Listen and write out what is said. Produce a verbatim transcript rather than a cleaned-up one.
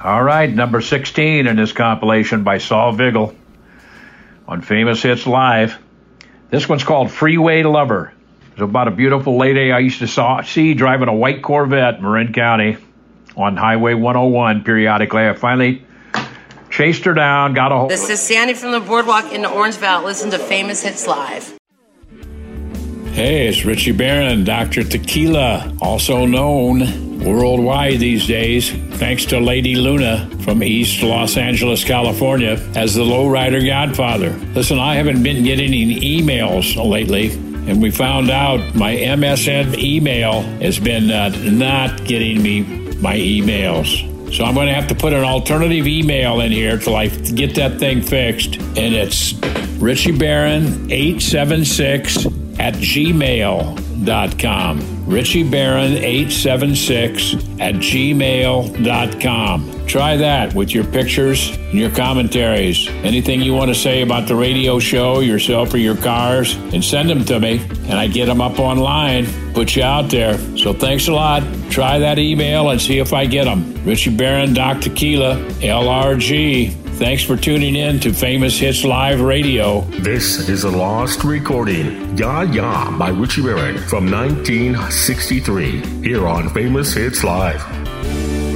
All right, number sixteen in this compilation by Saul Vigil on Famous Hits Live. This one's called Freeway Lover. It's about a beautiful lady I used to saw, see driving a white Corvette in Marin County on Highway one oh one periodically. I finally chased her down, got a hold. This is Sandy from the Boardwalk in Orangeville. Listen to Famous Hits Live. Hey, it's Richie Barron, Doctor Tequila, also known worldwide these days, thanks to Lady Luna from East Los Angeles, California, as the Lowrider Godfather. Listen, I haven't been getting any emails lately, and we found out my M S N email has been uh, not getting me my emails. So I'm going to have to put an alternative email in here till I get that thing fixed, and it's Richie Barron eight seven six at gmail dot com. Richie Barron eight seven six at gmail dot com. Try that with your pictures and your commentaries. Anything you want to say about the radio show, yourself or your cars, and send them to me, and I get them up online, put you out there. So thanks a lot. Try that email and see if I get them. Richie Barron, Doc Tequila, L R G. Thanks for tuning in to Famous Hits Live Radio. This is a lost recording, Ya Ya by Richie Barron from nineteen sixty-three, here on Famous Hits Live.